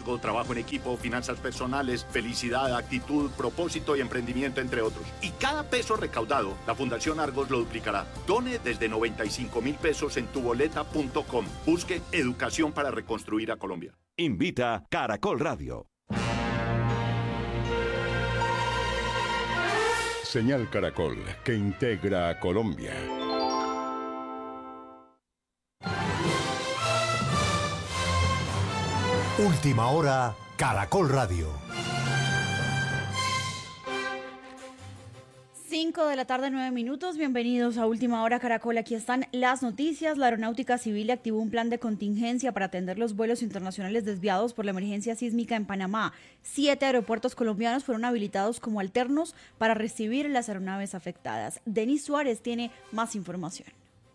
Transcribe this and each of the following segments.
liderazgo, trabajo en equipo, finanzas personales, felicidad, actitud, propósito y emprendimiento, entre otros. Y cada peso recaudado, la Fundación Argos lo duplicará. Done desde 95.000 pesos en tuboleta.com. Busque Educación para Reconstruir a Colombia. Invita Caracol Radio. Señal Caracol, que integra a Colombia. Última hora, Caracol Radio. 5 de la tarde, 9 minutos. Bienvenidos a Última Hora Caracol. Aquí están las noticias. La Aeronáutica Civil activó un plan de contingencia para atender los vuelos internacionales desviados por la emergencia sísmica en Panamá. 7 aeropuertos colombianos fueron habilitados como alternos para recibir las aeronaves afectadas. Denis Suárez tiene más información.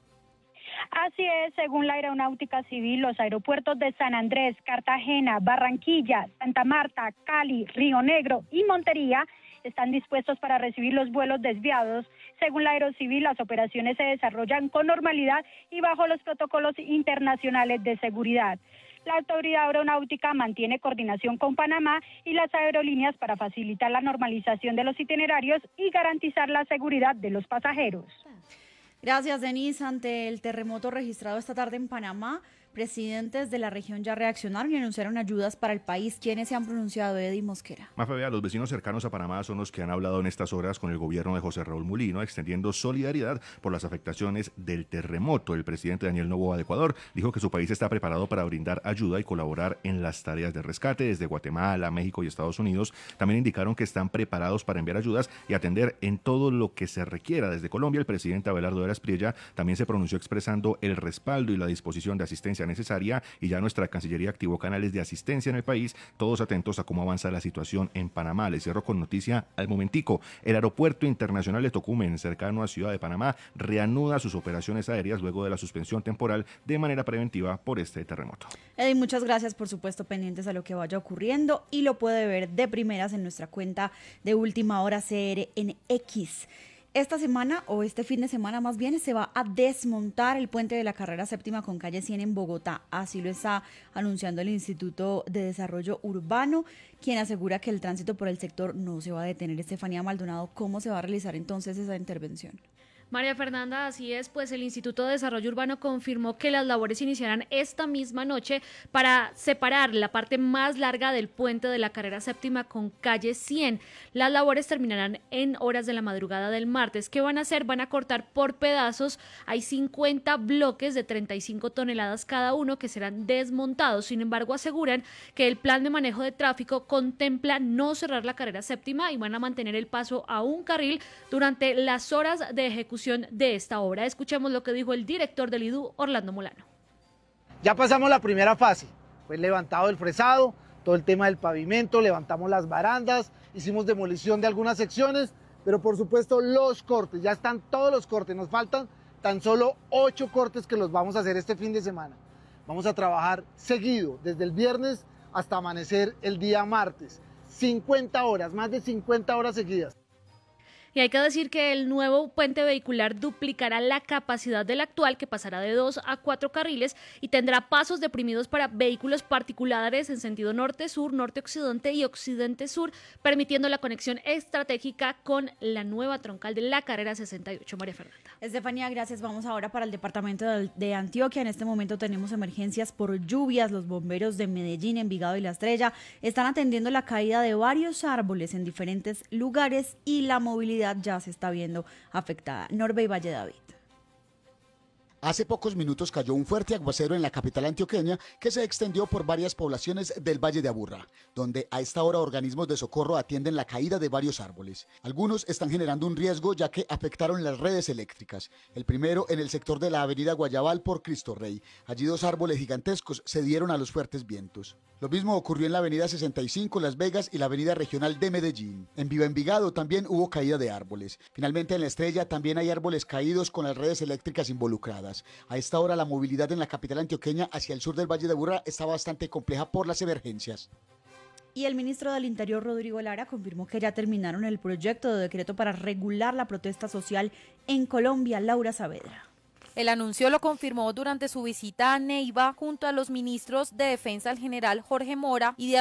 Así es, según la Aeronáutica Civil, los aeropuertos de San Andrés, Cartagena, Barranquilla, Santa Marta, Cali, Río Negro y Montería están dispuestos para recibir los vuelos desviados. Según la Aerocivil, las operaciones se desarrollan con normalidad y bajo los protocolos internacionales de seguridad. La autoridad aeronáutica mantiene coordinación con Panamá y las aerolíneas para facilitar la normalización de los itinerarios y garantizar la seguridad de los pasajeros. Gracias, Denise. Ante el terremoto registrado esta tarde en Panamá, presidentes de la región ya reaccionaron y anunciaron ayudas para el país. ¿Quiénes se han pronunciado? Eddie Mosquera. Mafe, los vecinos cercanos a Panamá son los que han hablado en estas horas con el gobierno de José Raúl Mulino, extendiendo solidaridad por las afectaciones del terremoto. El presidente Daniel Noboa de Ecuador dijo que su país está preparado para brindar ayuda y colaborar en las tareas de rescate desde Guatemala, México y Estados Unidos. También indicaron que están preparados para enviar ayudas y atender en todo lo que se requiera. Desde Colombia, el presidente Abelardo Eras Priella también se pronunció expresando el respaldo y la disposición de asistencia necesaria, y ya nuestra Cancillería activó canales de asistencia en el país, todos atentos a cómo avanza la situación en Panamá. Les cierro con noticia al momentico. El Aeropuerto Internacional de Tocumen, cercano a Ciudad de Panamá, reanuda sus operaciones aéreas luego de la suspensión temporal de manera preventiva por este terremoto. Eddie, muchas gracias, por supuesto, pendientes a lo que vaya ocurriendo, y lo puede ver de primeras en nuestra cuenta de Última Hora CR en X. Esta semana, o este fin de semana más bien, se va a desmontar el puente de la carrera séptima con calle 100 en Bogotá. Así lo está anunciando el Instituto de Desarrollo Urbano, quien asegura que el tránsito por el sector no se va a detener. Estefanía Maldonado, ¿cómo se va a realizar entonces esa intervención? María Fernanda, así es, pues el Instituto de Desarrollo Urbano confirmó que las labores iniciarán esta misma noche para separar la parte más larga del puente de la carrera séptima con calle 100. Las labores terminarán en horas de la madrugada del martes. ¿Qué van a hacer? Van a cortar por pedazos. Hay 50 bloques de 35 toneladas cada uno que serán desmontados. Sin embargo, aseguran que el plan de manejo de tráfico contempla no cerrar la carrera séptima y van a mantener el paso a un carril durante las horas de ejecución de esta obra. Escuchemos lo que dijo el director del IDU, Orlando Molano. Ya pasamos la primera fase, fue levantado el fresado, todo el tema del pavimento, levantamos las barandas, hicimos demolición de algunas secciones, pero por supuesto los cortes, ya están todos los cortes, nos faltan tan solo 8 cortes que los vamos a hacer este fin de semana. Vamos a trabajar seguido, desde el viernes hasta amanecer el día martes, 50 horas, más de 50 horas seguidas. Y hay que decir que el nuevo puente vehicular duplicará la capacidad del actual, que pasará de 2 a 4 carriles y tendrá pasos deprimidos para vehículos particulares en sentido norte-sur, norte-occidente y occidente-sur, permitiendo la conexión estratégica con la nueva troncal de la carrera 68. María Fernanda. Estefanía, gracias. Vamos ahora para el departamento de Antioquia. En este momento tenemos emergencias por lluvias. Los bomberos de Medellín, Envigado y La Estrella están atendiendo la caída de varios árboles en diferentes lugares y la movilidad ya se está viendo afectada. Norbe y Valle David. Hace pocos minutos cayó un fuerte aguacero en la capital antioqueña que se extendió por varias poblaciones del Valle de Aburrá, donde a esta hora organismos de socorro atienden la caída de varios árboles. Algunos están generando un riesgo ya que afectaron las redes eléctricas. El primero en el sector de la avenida Guayabal por Cristo Rey. Allí 2 árboles gigantescos se dieron a los fuertes vientos. Lo mismo ocurrió en la avenida 65 Las Vegas y la avenida regional de Medellín. En Viva Envigado también hubo caída de árboles. Finalmente en La Estrella también hay árboles caídos con las redes eléctricas involucradas. A esta hora la movilidad en la capital antioqueña hacia el sur del Valle de Aburrá está bastante compleja por las emergencias. Y el ministro del Interior, Rodrigo Lara, confirmó que ya terminaron el proyecto de decreto para regular la protesta social en Colombia. Laura Saavedra. El anuncio lo confirmó durante su visita a Neiva junto a los ministros de Defensa, el general Jorge Mora, y de